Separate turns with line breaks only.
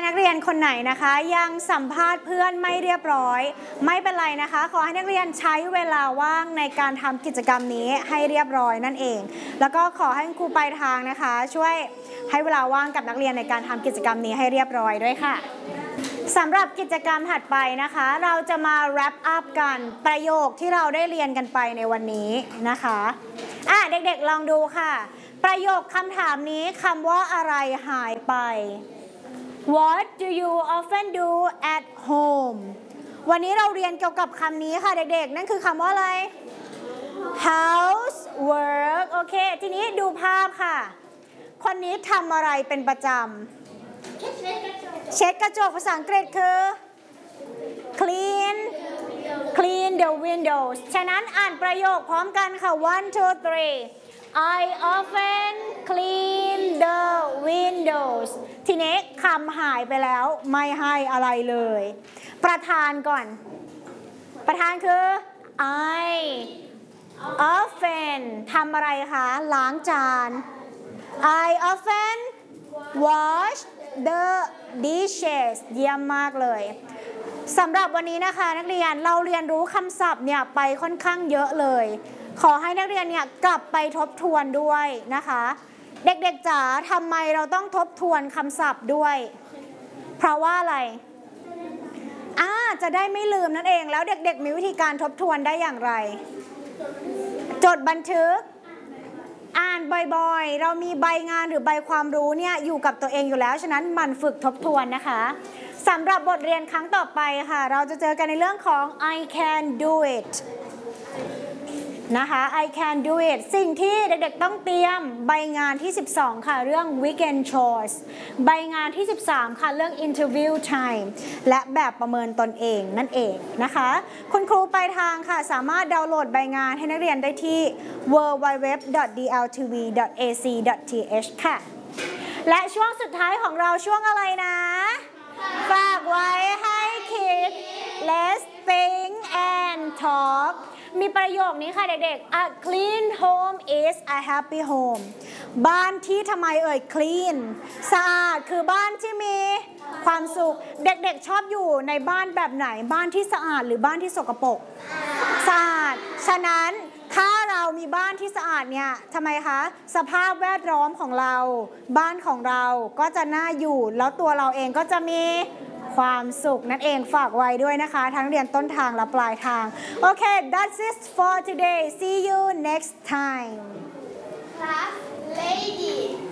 นักเรียนคนไหนนะคะยังสัมภาษณ์เพื่อนไม่เรียบร้อยไม่เป็นไรนะคะขอให้นักเรียนใช้เวลาว่างในการทำกิจกรรมนี้ให้เรียบร้อยนั่นเองแล้วก็ขอให้ครูปลายทางนะคะช่วยให้เวลาว่างกับนักเรียนในการทำกิจกรรมนี้ให้เรียบร้อยด้วยค่ะสำหรับกิจกรรมถัดไปนะคะเราจะมา wrap up กันประโยคที่เราได้เรียนกันไปในวันนี้นะคะเด็กๆลองดูค่ะประโยคคำถามนี้คำว่าอะไรหายไป What do you often do at home วันนี้เราเรียนเกี่ยวกับคำนี้ค่ะเด็กๆนั่นคือคำว่าอะไร housework โอเคทีนี้ดูภาพค่ะคนนี้ทำอะไรเป็นประจำเช็ดกระจกภาษาอังกฤษคือ clean the windows ฉะนั้นอ่านประโยคพร้อมกันค่ะ one two three I often clean the windows ทีนี้คำหายไปแล้วไม่ให้อะไรเลยประธานก่อนประธานคือ I often ทำอะไรคะล้างจาน I often wash the dishes เยี่ยมมากเลยสำหรับวันนี้นะคะนักเรียนเราเรียนรู้คำศัพท์เนี่ยไปค่อนข้างเยอะเลยขอให้นักเรียนเนี่ยกลับไปทบทวนด้วยนะคะเด็กๆจ๋าทำไมเราต้องทบทวนคำศัพท์ด้วยเพราะว่าอะไรจะได้ไม่ลืมนั่นเองแล้วเด็กๆมีวิธีการทบทวนได้อย่างไรจดบันทึกอ่านบ่อยๆเรามีใบงานหรือใบความรู้เนี่ยอยู่กับตัวเองอยู่แล้วฉะนั้นมันฝึกทบทวนนะคะสำหรับบทเรียนครั้งต่อไปค่ะเราจะเจอกันในเรื่องของ I can do it นะคะ I can do it สิ่งที่เด็กๆต้องเตรียมใบงานที่12ค่ะเรื่อง weekend chores ใบงานที่13ค่ะเรื่อง interview time และแบบประเมินตนเองนั่นเองนะคะคุณครูปลายทางค่ะสามารถดาวน์โหลดใบงานให้นักเรียนได้ที่ www.dltv.ac.th ค่ะและช่วงสุดท้ายของเราช่วงอะไรนะฝากไว้ให้คิด Let's think and talk มีประโยคนี้ค่ะเด็กๆ A clean home is a happy home บ้านที่ทำไมclean สะอาดคือบ้านที่มีความสุขเด็กๆชอบอยู่ในบ้านแบบไหนบ้านที่สะอาดหรือบ้านที่สกปรกสะอาดฉะนั้นถ้าเรามีบ้านที่สะอาดเนี่ยทำไมคะสภาพแวดล้อมของเราบ้านของเราก็จะน่าอยู่แล้วตัวเราเองก็จะมีความสุขนั่นเองฝากไว้ด้วยนะคะทั้งเรียนต้นทางและปลายทางโอเค that's it for today see you next time
Class lady